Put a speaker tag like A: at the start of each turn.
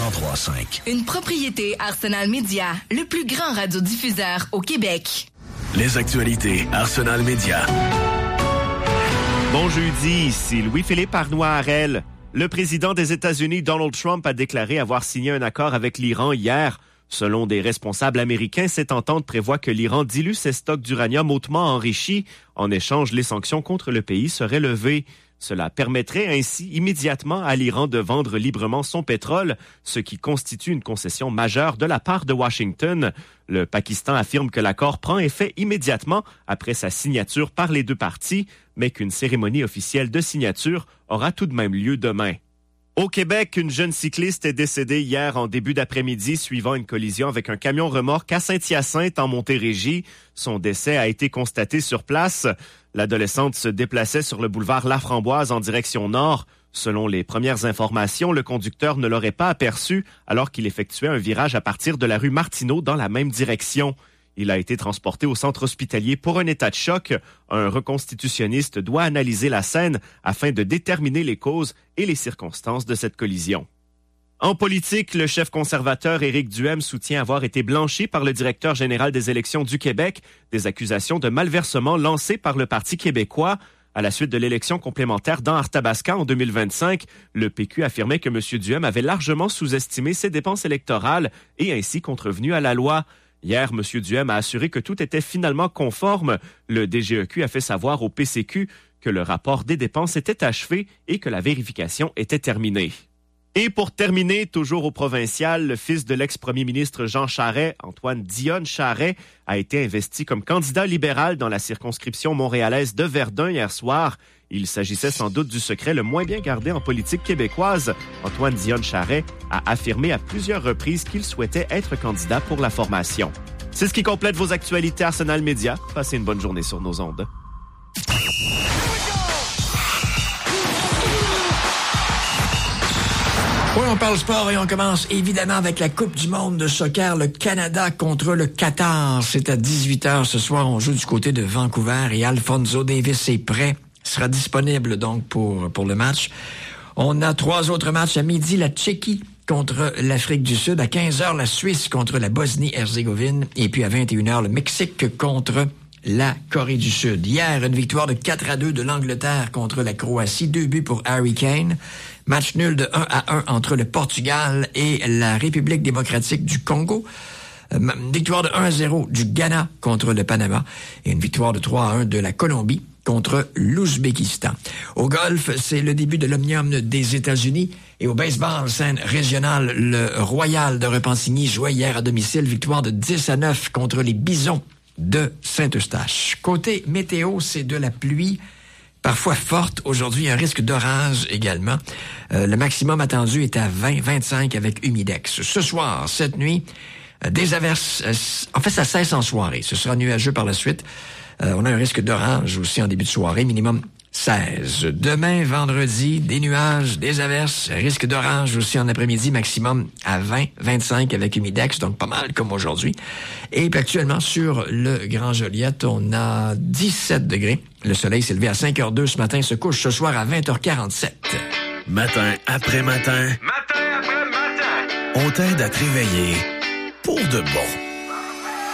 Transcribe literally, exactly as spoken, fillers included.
A: cent trois virgule cinq.
B: Une propriété Arsenal Média, le plus grand radiodiffuseur au Québec.
A: Les actualités Arsenal Média.
C: Bon jeudi, ici Louis-Philippe Arnois-Harel. Le président des États-Unis, Donald Trump, a déclaré avoir signé un accord avec l'Iran hier. Selon des responsables américains, cette entente prévoit que l'Iran dilue ses stocks d'uranium hautement enrichi. En échange, les sanctions contre le pays seraient levées. Cela permettrait ainsi immédiatement à l'Iran de vendre librement son pétrole, ce qui constitue une concession majeure de la part de Washington. Le Pakistan affirme que l'accord prend effet immédiatement après sa signature par les deux parties, mais qu'une cérémonie officielle de signature aura tout de même lieu demain. Au Québec, une jeune cycliste est décédée hier en début d'après-midi suivant une collision avec un camion-remorque à Saint-Hyacinthe en Montérégie. Son décès a été constaté sur place. L'adolescente se déplaçait sur le boulevard Laframboise en direction nord. Selon les premières informations, le conducteur ne l'aurait pas aperçu alors qu'il effectuait un virage à partir de la rue Martineau dans la même direction. Il a été transporté au centre hospitalier pour un état de choc. Un reconstitutionniste doit analyser la scène afin de déterminer les causes et les circonstances de cette collision. En politique, le chef conservateur Éric Duhem soutient avoir été blanchi par le directeur général des élections du Québec des accusations de malversement lancées par le Parti québécois. À la suite de l'élection complémentaire dans Arthabasca en deux mille vingt-cinq, le P Q affirmait que M. Duhem avait largement sous-estimé ses dépenses électorales et ainsi contrevenu à la loi. Hier, M. Duhem a assuré que tout était finalement conforme. Le D G E Q a fait savoir au P C Q que le rapport des dépenses était achevé et que la vérification était terminée. Et pour terminer, toujours au provincial, le fils de l'ex-premier ministre Jean Charest, Antoine Dionne Charest, a été investi comme candidat libéral dans la circonscription montréalaise de Verdun hier soir. Il s'agissait sans doute du secret le moins bien gardé en politique québécoise. Antoine Dionne Charest a affirmé à plusieurs reprises qu'il souhaitait être candidat pour la formation. C'est ce qui complète vos actualités Arsenal Média. Passez une bonne journée sur nos ondes.
D: Oui, on parle sport et on commence évidemment avec la Coupe du monde de soccer, le Canada contre le Qatar. C'est à dix-huit heures ce soir, on joue du côté de Vancouver et Alphonso Davies est prêt, sera disponible donc pour, pour le match. On a trois autres matchs à midi, la Tchéquie contre l'Afrique du Sud, à quinze heures la Suisse contre la Bosnie-Herzégovine et puis à vingt et une heures le Mexique contre la Corée du Sud. Hier, une victoire de quatre à deux de l'Angleterre contre la Croatie, deux buts pour Harry Kane. Match nul de un à un entre le Portugal et la République démocratique du Congo. Euh, victoire de un à zéro du Ghana contre le Panama et une victoire de trois à un de la Colombie contre l'Ouzbékistan. Au golf, c'est le début de l'Omnium des États-Unis. Et au baseball, scène régionale, le Royal de Repentigny jouait hier à domicile, victoire de dix à neuf contre les Bisons de Saint-Eustache. Côté météo, c'est de la pluie, parfois forte. Aujourd'hui, un risque d'orage également. Euh, le maximum attendu est à vingt à vingt-cinq avec humidex. Ce soir, cette nuit, euh, des averses. Euh, en fait, ça cesse en soirée. Ce sera nuageux par la suite. Euh, on a un risque d'orage aussi en début de soirée, minimum seize. Demain, vendredi, des nuages, des averses, risque d'orage aussi en après-midi, maximum à vingt à vingt-cinq avec humidex, donc pas mal comme aujourd'hui. Et puis actuellement, sur le Grand Joliette, on a dix-sept degrés. Le soleil s'est levé à cinq heures deux ce matin, se couche ce soir à vingt heures quarante-sept.
A: Matin après matin.
E: Matin après matin.
A: On t'aide à te réveiller pour de bon.